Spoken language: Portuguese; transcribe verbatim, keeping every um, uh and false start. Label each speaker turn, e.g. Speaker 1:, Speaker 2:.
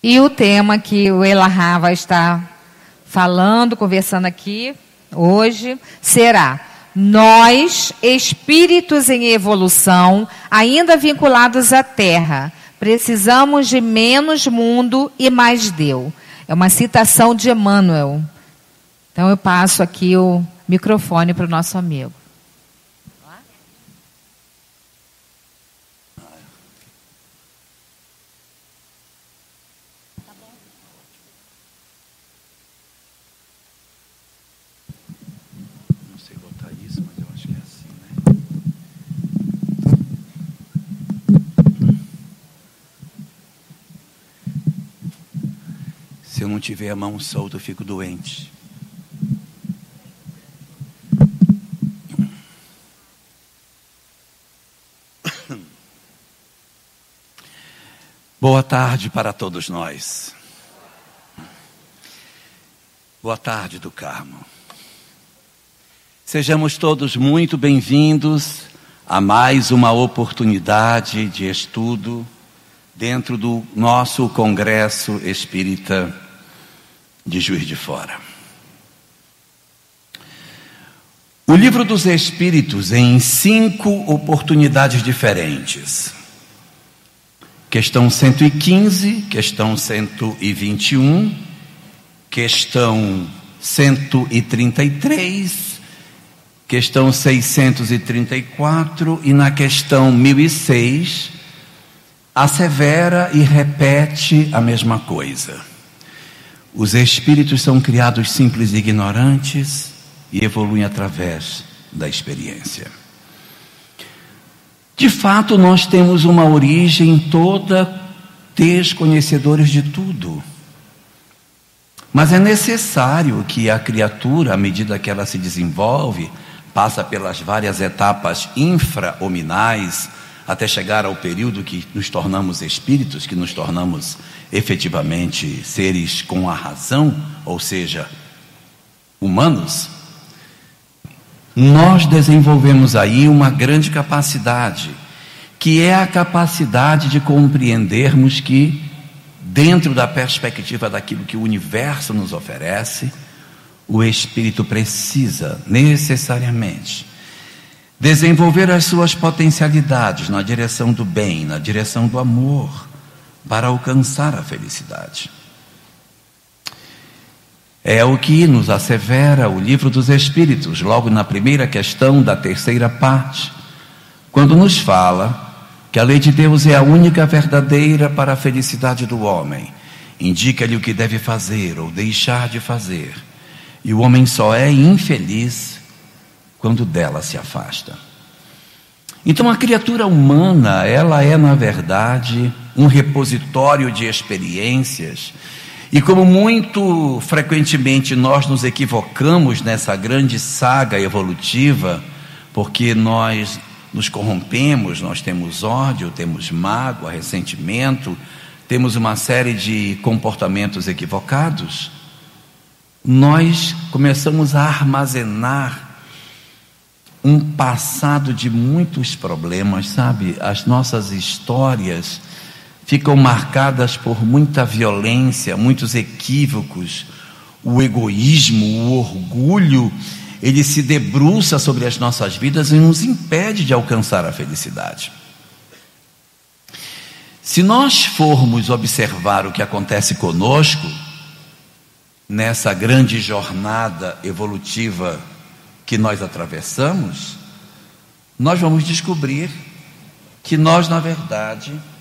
Speaker 1: E o tema que o Elahá vai estar falando, conversando aqui hoje, será: nós, espíritos em evolução, ainda vinculados à Terra, precisamos de menos mundo e mais Deus. É uma citação de Emmanuel. Então eu passo aqui o microfone para o nosso amigo.
Speaker 2: Não sei botar isso, mas eu acho que é assim, né? Se eu não tiver a mão solta, eu fico doente. Boa tarde para todos nós. Boa tarde do Carmo. Sejamos todos muito bem-vindos a mais uma oportunidade de estudo dentro do nosso Congresso Espírita de Juiz de Fora. O Livro dos Espíritos, em cinco oportunidades diferentes. Questão cento e quinze, questão cento e vinte e um, questão cento e trinta e três, questão seiscentos e trinta e quatro e na questão mil e seis, assevera e repete a mesma coisa. Os espíritos são criados simples e ignorantes e evoluem através da experiência. De fato, nós temos uma origem toda desconhecedores de tudo. Mas é necessário que a criatura, à medida que ela se desenvolve, passa pelas várias etapas infra-hominais, até chegar ao período que nos tornamos espíritos, que nos tornamos efetivamente seres com a razão, ou seja, humanos. Nós desenvolvemos aí uma grande capacidade, que é a capacidade de compreendermos que, dentro da perspectiva daquilo que o universo nos oferece, o espírito precisa necessariamente desenvolver as suas potencialidades na direção do bem, na direção do amor, para alcançar a felicidade. É o que nos assevera o Livro dos Espíritos, logo na primeira questão da terceira parte, quando nos fala que a lei de Deus é a única verdadeira para a felicidade do homem. Indica-lhe o que deve fazer ou deixar de fazer. E o homem só é infeliz quando dela se afasta. Então a criatura humana, ela é na verdade um repositório de experiências. E como muito frequentemente nós nos equivocamos nessa grande saga evolutiva, porque nós nos corrompemos, nós temos ódio, temos mágoa, ressentimento, temos uma série de comportamentos equivocados, nós começamos a armazenar um passado de muitos problemas, sabe? As nossas histórias ficam marcadas por muita violência, muitos equívocos, o egoísmo, o orgulho, ele se debruça sobre as nossas vidas e nos impede de alcançar a felicidade. Se nós formos observar o que acontece conosco, nessa grande jornada evolutiva que nós atravessamos, nós vamos descobrir que nós, na verdade,